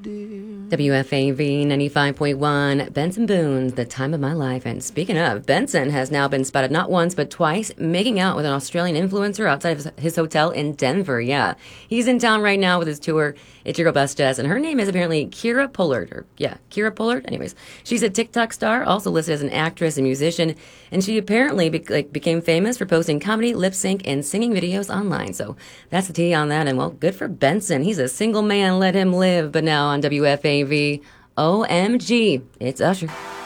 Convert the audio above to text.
WFAV 95.1, Benson Boone, the time of my life. And speaking of, Benson has now been spotted not once but twice making out with an Australian influencer outside of his hotel in Denver. Yeah, he's in town right now with his tour. It's your girl Best Jess, and her name is apparently Kira Pollard. Kira Pollard. Anyways, she's a TikTok star, also listed as an actress and musician, and she apparently became famous for posting comedy, lip sync, and singing videos online. So that's the tea on that, and well, good for Benson. He's a single man, let him live. But now on WFAV, OMG, it's Usher.